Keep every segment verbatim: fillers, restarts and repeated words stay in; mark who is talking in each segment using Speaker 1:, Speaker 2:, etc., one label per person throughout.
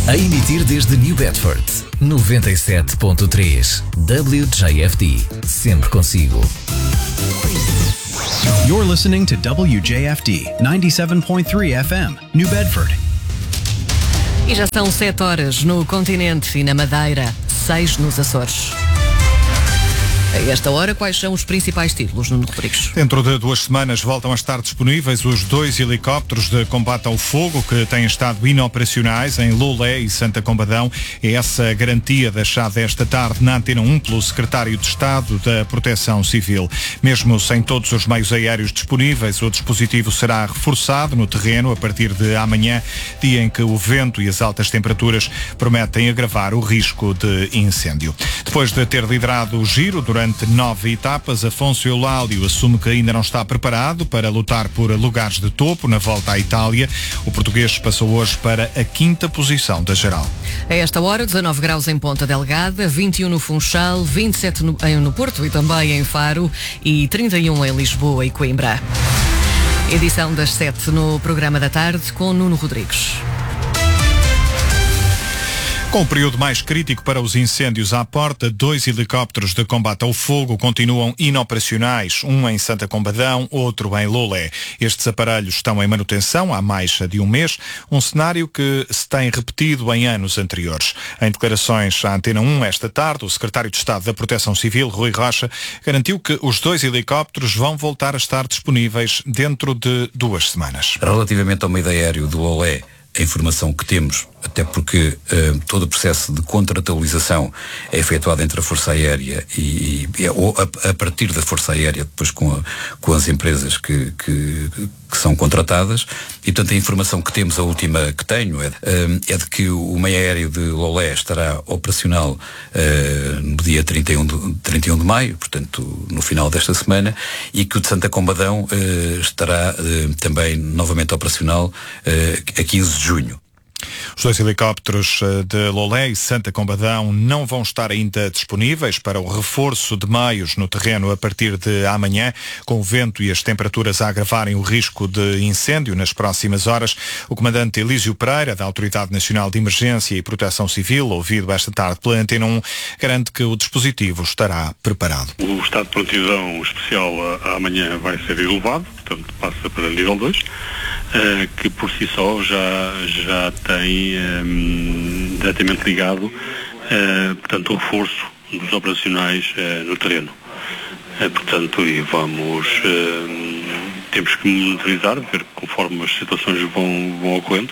Speaker 1: A emitir desde New Bedford, noventa e sete ponto três. W J F D. Sempre consigo.
Speaker 2: You're listening to W J F D ninety-seven point three F M, New Bedford.
Speaker 3: E já são sete horas no continente e na Madeira, seis nos Açores. A esta hora, quais são os principais títulos, Nuno Rodrigues?
Speaker 4: Dentro de duas semanas voltam a estar disponíveis os dois helicópteros de combate ao fogo que têm estado inoperacionais em Lolé e Santa Combadão. É essa a garantia deixada esta tarde na Antena um pelo Secretário de Estado da Proteção Civil. Mesmo sem todos os meios aéreos disponíveis, o dispositivo será reforçado no terreno a partir de amanhã, dia em que o vento e as altas temperaturas prometem agravar o risco de incêndio. Depois de ter liderado o giro durante Durante nove etapas, Afonso Eulálio assume que ainda não está preparado para lutar por lugares de topo na volta à Itália. O português passou hoje para a quinta posição da geral.
Speaker 3: A esta hora, dezanove graus em Ponta Delgada, vinte e um no Funchal, vinte e sete no, no Porto e também em Faro e trinta e um em Lisboa e Coimbra. Edição das sete no programa da tarde com Nuno Rodrigues.
Speaker 4: Com o período mais crítico para os incêndios à porta, dois helicópteros de combate ao fogo continuam inoperacionais, um em Santa Combadão, outro em Lolé. Estes aparelhos estão em manutenção há mais de um mês, um cenário que se tem repetido em anos anteriores. Em declarações à Antena um esta tarde, o Secretário de Estado da Proteção Civil, Rui Rocha, garantiu que os dois helicópteros vão voltar a estar disponíveis dentro de duas semanas.
Speaker 5: Relativamente ao meio aéreo do Lolé, a informação que temos, até porque uh, todo o processo de contratualização é efetuado entre a Força Aérea e, e ou a, a partir da Força Aérea, depois com, a, com as empresas que, que, que são contratadas, e portanto a informação que temos, a última que tenho, é, uh, é de que o meio aéreo de Lolé estará operacional uh, no dia trinta e um de maio, portanto no final desta semana, e que o de Santa Combadão uh, estará uh, também novamente operacional uh, a quinze de junho.
Speaker 4: Os dois helicópteros de Lolé e Santa Combadão não vão estar ainda disponíveis para o reforço de meios no terreno a partir de amanhã, com o vento e as temperaturas a agravarem o risco de incêndio nas próximas horas. O comandante Elísio Pereira, da Autoridade Nacional de Emergência e Proteção Civil, ouvido esta tarde pela Antena um, garante que o dispositivo estará preparado.
Speaker 6: O estado de prontidão especial amanhã vai ser elevado, portanto passa para nível dois. Uh, que por si só já, já tem um, diretamente ligado uh, portanto, o reforço dos operacionais uh, no terreno. Uh, portanto, e vamos, uh, temos que monitorizar, ver conforme as situações vão, vão ocorrendo,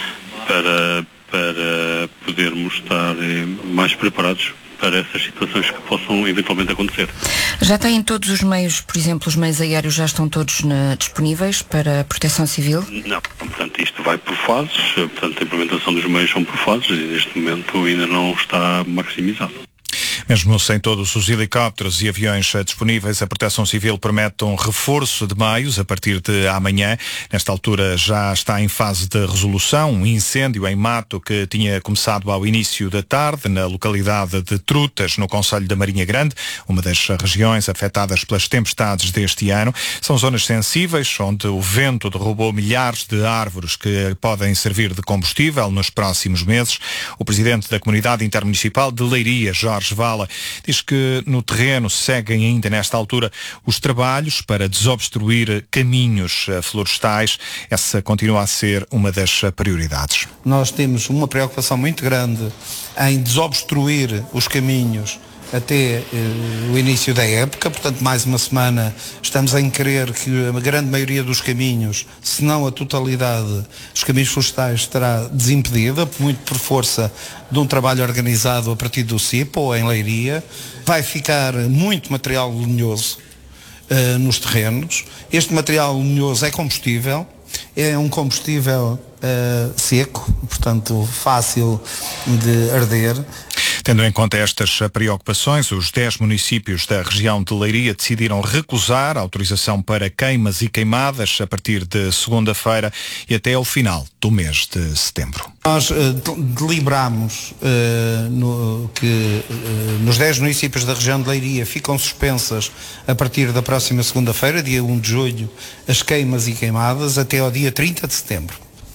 Speaker 6: para, para podermos estar uh, mais preparados para essas situações que possam eventualmente acontecer.
Speaker 7: Já têm todos os meios, por exemplo, os meios aéreos já estão todos na, disponíveis para a Proteção Civil?
Speaker 6: Não, portanto isto vai por fases, portanto a implementação dos meios são por fases e neste momento ainda não está maximizado.
Speaker 4: Mesmo sem todos os helicópteros e aviões disponíveis, a Proteção Civil promete um reforço de meios a partir de amanhã. Nesta altura já está em fase de resolução um incêndio em mato que tinha começado ao início da tarde na localidade de Trutas, no concelho da Marinha Grande, uma das regiões afetadas pelas tempestades deste ano. São zonas sensíveis onde o vento derrubou milhares de árvores que podem servir de combustível nos próximos meses. O presidente da Comunidade Intermunicipal de Leiria, Jorge Vala, diz que no terreno seguem ainda nesta altura os trabalhos para desobstruir caminhos florestais. Essa continua a ser uma das prioridades.
Speaker 8: Nós temos uma preocupação muito grande em desobstruir os caminhos até uh, o início da época, portanto mais uma semana estamos em crer que a grande maioria dos caminhos, se não a totalidade dos caminhos florestais, estará desimpedida, muito por força de um trabalho organizado a partir do C I P ou em Leiria. Vai ficar muito material lenhoso uh, nos terrenos. Este material lenhoso é combustível, é um combustível uh, seco, portanto fácil de arder.
Speaker 4: Tendo em conta estas preocupações, os dez municípios da região de Leiria decidiram recusar a autorização para queimas e queimadas a partir de segunda-feira e até ao final do mês de setembro.
Speaker 8: Nós uh, deliberamos uh, no, que uh, nos dez municípios da região de Leiria ficam suspensas a partir da próxima segunda-feira, dia um de julho, as queimas e queimadas até ao dia trinta de setembro.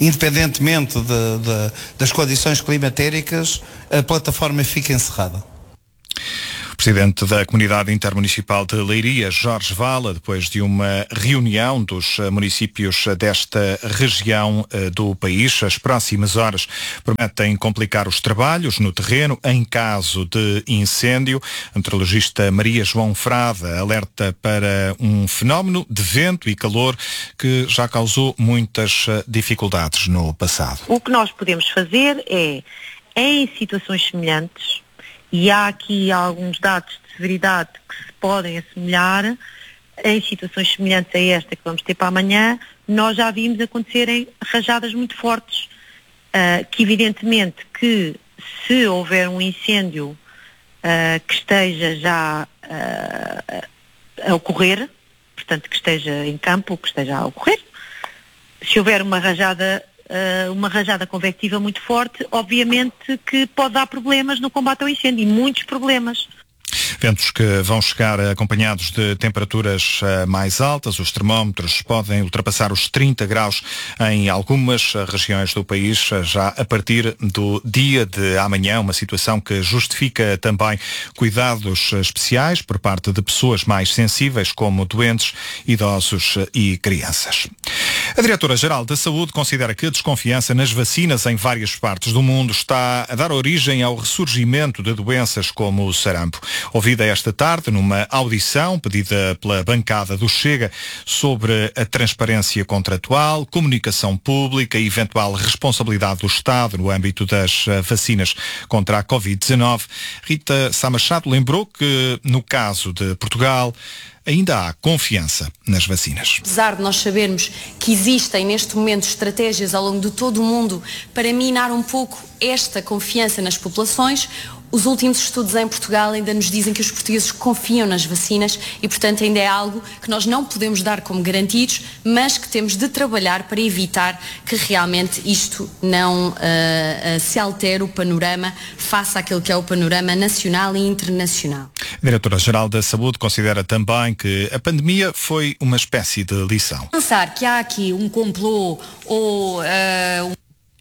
Speaker 8: independentemente de, de, das condições climatéricas, a plataforma fica encerrada.
Speaker 4: Presidente da Comunidade Intermunicipal de Leiria, Jorge Vala, depois de uma reunião dos municípios desta região do país, as próximas horas prometem complicar os trabalhos no terreno em caso de incêndio. A meteorologista Maria João Frada alerta para um fenómeno de vento e calor que já causou muitas dificuldades no passado.
Speaker 9: O que nós podemos fazer é, em situações semelhantes, e há aqui alguns dados de severidade que se podem assemelhar, em situações semelhantes a esta que vamos ter para amanhã, nós já vimos acontecerem rajadas muito fortes, uh, que evidentemente que se houver um incêndio uh, que esteja já uh, a ocorrer, portanto que esteja em campo, que esteja a ocorrer, se houver uma rajada uma rajada convectiva muito forte, obviamente que pode dar problemas no combate ao incêndio, e muitos problemas.
Speaker 4: Ventos que vão chegar acompanhados de temperaturas uh, mais altas. Os termómetros podem ultrapassar os trinta graus em algumas uh, regiões do país uh, já a partir do dia de amanhã, uma situação que justifica também cuidados uh, especiais por parte de pessoas mais sensíveis, como doentes, idosos uh, e crianças. A Diretora-Geral da Saúde considera que a desconfiança nas vacinas em várias partes do mundo está a dar origem ao ressurgimento de doenças como o sarampo. Ouvida esta tarde numa audição pedida pela bancada do Chega sobre a transparência contratual, comunicação pública e eventual responsabilidade do Estado no âmbito das vacinas contra a covid dezanove, Rita Sá Machado lembrou que, no caso de Portugal, ainda há confiança nas vacinas.
Speaker 10: Apesar de nós sabermos que existem neste momento estratégias ao longo de todo o mundo para minar um pouco esta confiança nas populações, os últimos estudos em Portugal ainda nos dizem que os portugueses confiam nas vacinas e, portanto, ainda é algo que nós não podemos dar como garantidos, mas que temos de trabalhar para evitar que realmente isto não uh, uh, se altere o panorama face àquilo que é o panorama nacional e internacional.
Speaker 4: A Diretora-Geral da Saúde considera também que a pandemia foi uma espécie de lição.
Speaker 10: Pensar que há aqui um complô ou uh,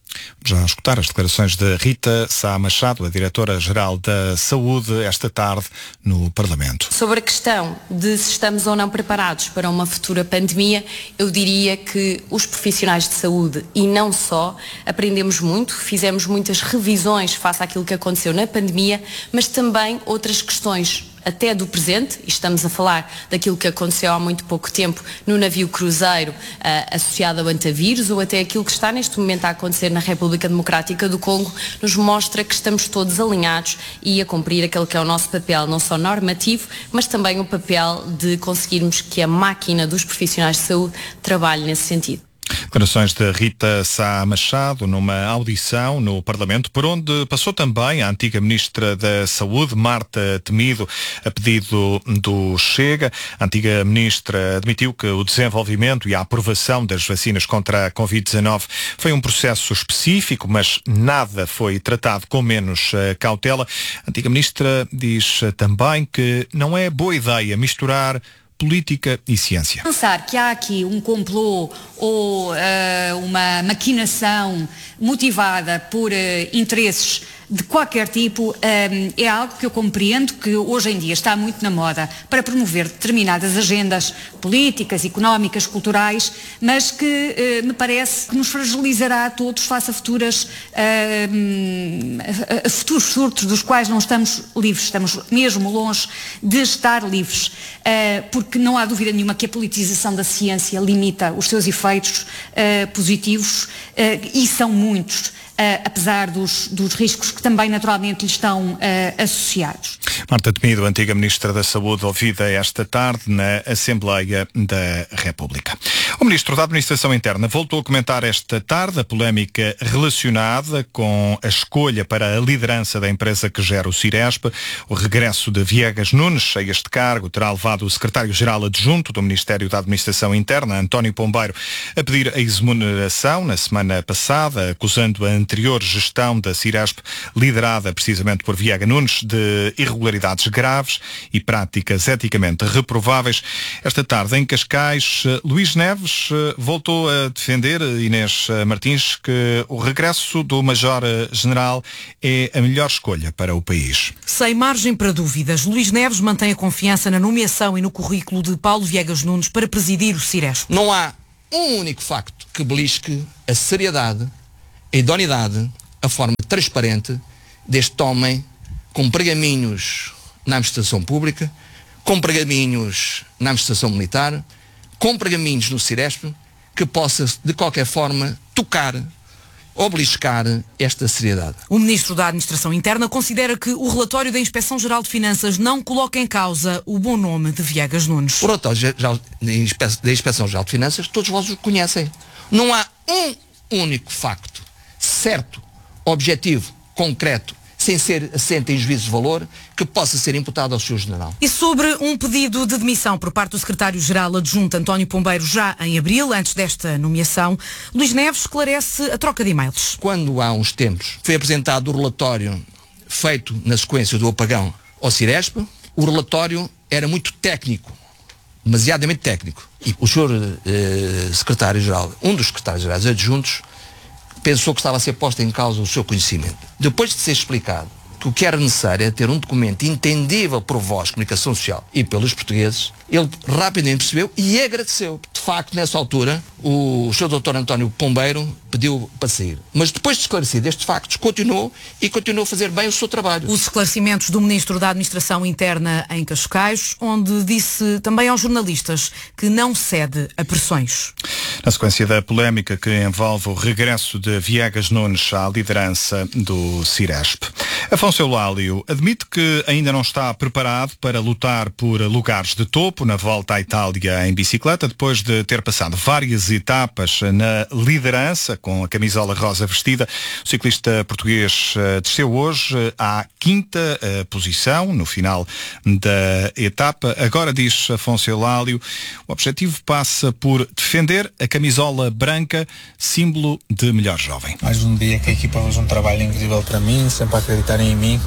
Speaker 4: Já a escutar as declarações de Rita Sá Machado, a Diretora-Geral da Saúde, esta tarde no Parlamento.
Speaker 10: Sobre a questão de se estamos ou não preparados para uma futura pandemia, eu diria que os profissionais de saúde, e não só, aprendemos muito, fizemos muitas revisões face àquilo que aconteceu na pandemia, mas também outras questões até do presente, e estamos a falar daquilo que aconteceu há muito pouco tempo no navio cruzeiro uh, associado ao antavírus, ou até aquilo que está neste momento a acontecer na República Democrática do Congo, nos mostra que estamos todos alinhados e a cumprir aquele que é o nosso papel, não só normativo, mas também o papel de conseguirmos que a máquina dos profissionais de saúde trabalhe nesse sentido.
Speaker 4: Declarações de Rita Sá Machado numa audição no Parlamento, por onde passou também a antiga Ministra da Saúde, Marta Temido, a pedido do Chega. A antiga Ministra admitiu que o desenvolvimento e a aprovação das vacinas contra a covid dezanove foi um processo específico, mas nada foi tratado com menos uh, cautela. A antiga Ministra diz uh, também que não é boa ideia misturar política e ciência.
Speaker 11: Pensar que há aqui um complô ou uh, uma maquinação motivada por uh, interesses de qualquer tipo, um, é algo que eu compreendo que hoje em dia está muito na moda para promover determinadas agendas políticas, económicas, culturais, mas que uh, me parece que nos fragilizará a todos face a, futuras, uh, a, a futuros surtos dos quais não estamos livres, estamos mesmo longe de estar livres, uh, porque não há dúvida nenhuma que a politização da ciência limita os seus efeitos uh, positivos uh, e são muitos. Uh, apesar dos, dos riscos que também naturalmente lhe estão uh, associados.
Speaker 4: Marta Temido, antiga Ministra da Saúde, ouvida esta tarde na Assembleia da República. O Ministro da Administração Interna voltou a comentar esta tarde a polémica relacionada com a escolha para a liderança da empresa que gera o Ciresp. O regresso de Viegas Nunes a este cargo terá levado o Secretário-Geral Adjunto do Ministério da Administração Interna, António Pombeiro, a pedir a exoneração na semana passada, acusando a anterior gestão da Ciresp, liderada precisamente por Viegas Nunes, de irregularidade irregularidades graves e práticas eticamente reprováveis. Esta tarde, em Cascais, Luís Neves voltou a defender, Inês Martins, que o regresso do Major-General é a melhor escolha para o país.
Speaker 12: Sem margem para dúvidas, Luís Neves mantém a confiança na nomeação e no currículo de Paulo Viegas Nunes para presidir o Ciresp.
Speaker 13: Não há um único facto que belisque a seriedade, a idoneidade, a forma transparente deste homem com pergaminhos na administração pública, com pergaminhos na administração militar, com pergaminhos no Ciresp, que possa de qualquer forma tocar ou beliscar esta seriedade.
Speaker 12: O Ministro da Administração Interna considera que o relatório da Inspeção-Geral de Finanças não coloca em causa o bom nome de Viegas Nunes.
Speaker 13: O relatório da Inspeção-Geral de Finanças todos vós o conhecem. Não há um único facto certo, objetivo, concreto, sem ser assente em juízo de valor, que possa ser imputado ao senhor General.
Speaker 12: E sobre um pedido de demissão por parte do Secretário-Geral Adjunto António Pombeiro já em abril, antes desta nomeação, Luís Neves esclarece a troca de e-mails.
Speaker 13: Quando há uns tempos foi apresentado o relatório feito na sequência do apagão ao Ciresp, o relatório era muito técnico, demasiadamente técnico. E o senhor eh, Secretário-Geral, um dos Secretários-Gerais adjuntos, pensou que estava a ser posto em causa o seu conhecimento. Depois de ser explicado que o que era necessário é ter um documento entendível por vós, comunicação social, e pelos portugueses, ele rapidamente percebeu e agradeceu. De facto, nessa altura, o senhor doutor António Pombeiro pediu para sair. Mas depois de esclarecido estes factos, continuou e continuou a fazer bem o seu trabalho.
Speaker 12: Os esclarecimentos do Ministro da Administração Interna em Cascais, onde disse também aos jornalistas que não cede a pressões.
Speaker 4: Na sequência da polémica que envolve o regresso de Viegas Nunes à liderança do Ciresp, Afonso Eulálio admite que ainda não está preparado para lutar por lugares de topo na volta à Itália em bicicleta, depois de ter passado várias etapas na liderança com a camisola rosa vestida. O ciclista português desceu hoje à quinta posição no final da etapa. Agora, diz Afonso Eulálio, o objetivo passa por defender a camisola branca, símbolo de melhor jovem.
Speaker 14: Mais um dia que a equipa fez um trabalho incrível para mim, sempre a acreditarem em mim,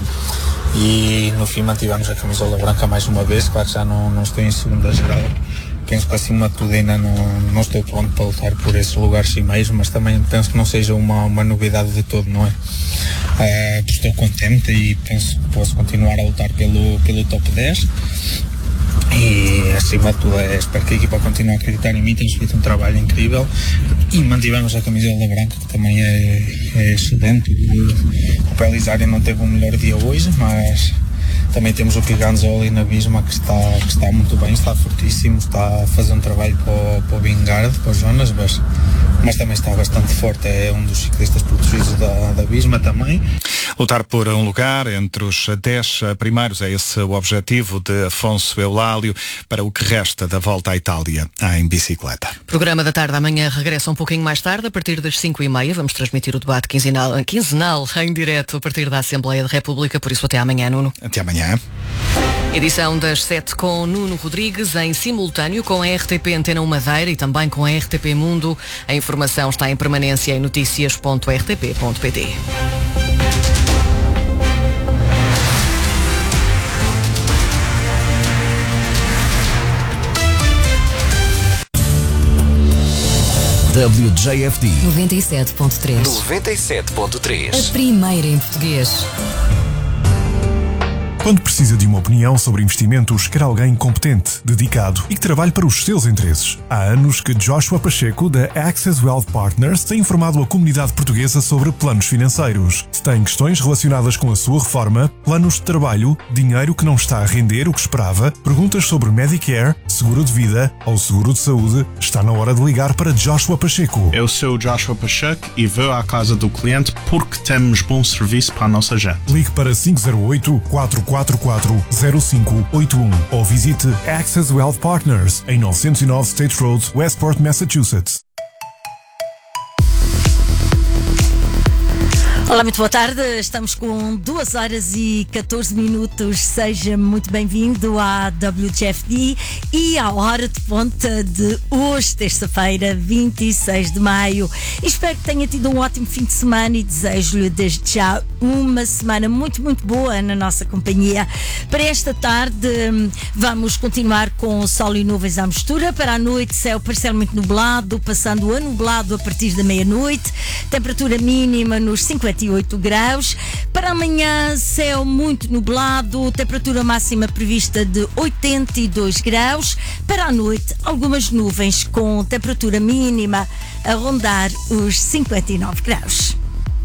Speaker 14: e no fim mantivemos a camisola branca mais uma vez. Claro que já não, não estou em segunda geral, penso que acima de tudo ainda não, não estou pronto para lutar por esses lugares cimeiros, mas também penso que não seja uma, uma novidade de todo, não é? Uh, estou contente e penso que posso continuar a lutar pelo, pelo top dez. E acima de tudo, é, espero que a equipa continue a acreditar em mim. Temos feito um trabalho incrível e mantivemos a camisola branca, que também é, é excelente. O, o Pelizari não teve o melhor dia hoje, mas também temos o Piganzoli na Bisma, que está, que está muito bem, está fortíssimo, está a fazer um trabalho para o, para o Vingard, para o Jonas, mas, mas também está bastante forte. É um dos ciclistas protegidos da, da Bisma também.
Speaker 4: Lutar por um lugar entre os dez primeiros é esse o objetivo de Afonso Eulálio para o que resta da volta à Itália em bicicleta.
Speaker 3: Programa da tarde amanhã regressa um pouquinho mais tarde, a partir das cinco e meia. Vamos transmitir o debate quinzenal, quinzenal em direto a partir da Assembleia da República, por isso até amanhã, Nuno.
Speaker 4: Até amanhã.
Speaker 3: Edição das sete com Nuno Rodrigues, em simultâneo com a R T P Antena um Madeira e também com a R T P Mundo. A informação está em permanência em notícias ponto r t p ponto p t.
Speaker 1: W J F D
Speaker 15: noventa e sete ponto três.
Speaker 1: noventa e sete ponto três.
Speaker 15: A primeira em português.
Speaker 16: Quando precisa de uma opinião sobre investimentos, quer alguém competente, dedicado e que trabalhe para os seus interesses. Há anos que Joshua Pacheco, da Access Wealth Partners, tem informado a comunidade portuguesa sobre planos financeiros. Se tem questões relacionadas com a sua reforma, planos de trabalho, dinheiro que não está a render o que esperava, perguntas sobre Medicare, seguro de vida ou seguro de saúde, está na hora de ligar para Joshua Pacheco.
Speaker 17: Eu sou Joshua Pacheco e vou à casa do cliente porque temos bom serviço para a nossa gente.
Speaker 16: Ligue para cinco zero oito, quatro quatro quatro, zero cinco oito um ou visite Access Wealth Partners em novecentos e nove State Road, Westport, Massachusetts.
Speaker 18: Olá, muito boa tarde. Estamos com duas horas e catorze minutos. Seja muito bem-vindo à W J F D e à hora de ponta de hoje, terça-feira, vinte e seis de maio. Espero que tenha tido um ótimo fim de semana e desejo-lhe desde já uma semana muito, muito boa na nossa companhia. Para esta tarde vamos continuar com sol e nuvens à mistura. Para a noite, céu parcialmente nublado, passando a nublado a partir da meia-noite. Temperatura mínima nos cinquenta e oito graus. Para amanhã, céu muito nublado, temperatura máxima prevista de oitenta e dois graus. Para a noite, algumas nuvens com temperatura mínima a rondar os cinquenta e nove graus.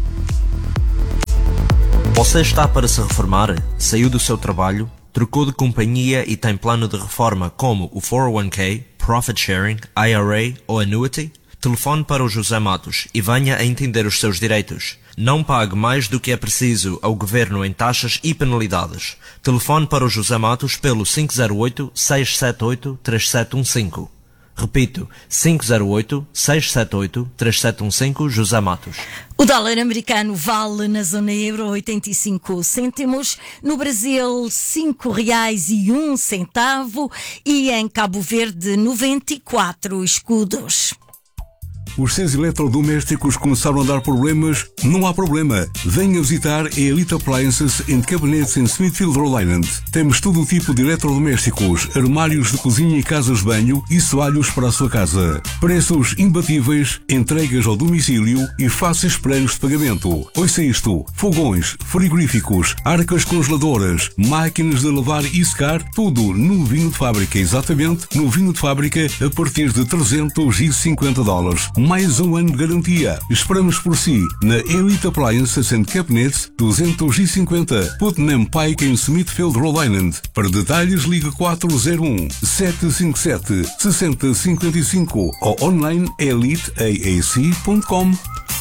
Speaker 19: Você está para se reformar? Saiu do seu trabalho? Trocou de companhia e tem plano de reforma como o quatro oh um k, Profit Sharing, I R A ou Annuity? Telefone para o José Matos e venha a entender os seus direitos. Não pague mais do que é preciso ao Governo em taxas e penalidades. Telefone para o José Matos pelo cinco zero oito, seis sete oito, três sete um cinco. Repito, cinco zero oito, seis sete oito, três sete um cinco, José Matos.
Speaker 18: O dólar americano vale na zona euro oitenta e cinco cêntimos, no Brasil cinco reais e um centavo e em Cabo Verde noventa e quatro escudos.
Speaker 20: Os seus eletrodomésticos começaram a dar problemas? Não há problema. Venha visitar a Elite Appliances and Cabinets em Smithfield, Rhode Island. Temos todo o tipo de eletrodomésticos, armários de cozinha e casas de banho e soalhos para a sua casa. Preços imbatíveis, entregas ao domicílio e fáceis planos de pagamento. Ouça isto: fogões, frigoríficos, arcas congeladoras, máquinas de lavar e secar, tudo no vinho de fábrica, exatamente no vinho de fábrica a partir de trezentos e cinquenta dólares. Mais um ano de garantia. Esperamos por si na Elite Appliances and Cabinets duzentos e cinquenta Putnam Pike em Smithfield, Rhode Island. Para detalhes, ligue quatro zero um, sete cinco sete, seis zero cinco cinco ou online elite a a c ponto com.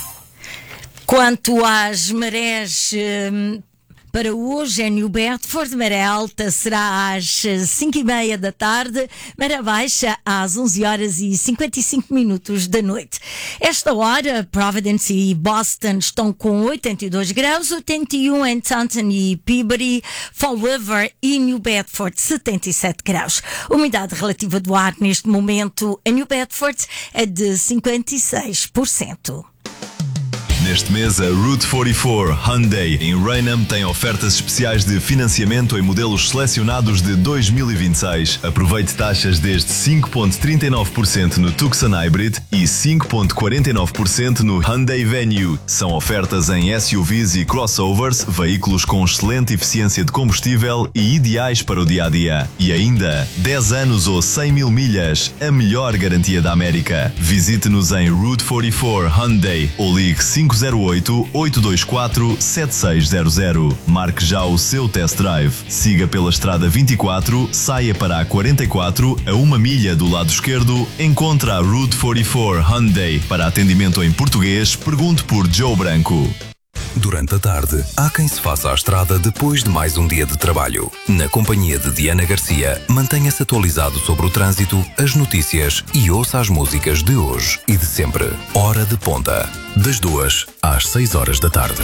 Speaker 18: Quanto às marés hum, para hoje em New Bedford, maré alta será às cinco e meia da tarde, maré baixa às onze horas e cinquenta e cinco minutos da noite. Esta hora, Providence e Boston estão com oitenta e dois graus, oitenta e um em Taunton e Peabody, Fall River e New Bedford, setenta e sete graus. A umidade relativa do ar neste momento em New Bedford é de cinquenta e seis por cento.
Speaker 21: Neste mês, a Route quarenta e quatro Hyundai em Raynham tem ofertas especiais de financiamento em modelos selecionados de dois mil e vinte e seis. Aproveite taxas desde cinco vírgula trinta e nove por cento no Tucson Hybrid e cinco vírgula quarenta e nove por cento no Hyundai Venue. São ofertas em S U Vs e crossovers, veículos com excelente eficiência de combustível e ideais para o dia-a-dia. E ainda, dez anos ou cem mil milhas, a melhor garantia da América. Visite-nos em Route quarenta e quatro Hyundai ou ligue cinco zero oito, oito dois quatro, sete seis zero zero. Marque já o seu test drive. Siga pela estrada vinte e quatro, saia para a quarenta e quatro, a uma milha do lado esquerdo, encontra a Route quarenta e quatro Hyundai. Para atendimento em português, pergunte por Joe Branco.
Speaker 22: Durante a tarde, há quem se faça à estrada depois de mais um dia de trabalho. Na companhia de Diana Garcia, mantenha-se atualizado sobre o trânsito, as notícias e ouça as músicas de hoje e de sempre. Hora de Ponta, das duas às seis horas da tarde.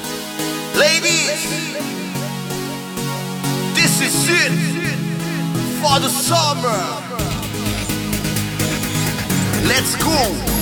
Speaker 23: Ladies, this is it for the summer. Let's go.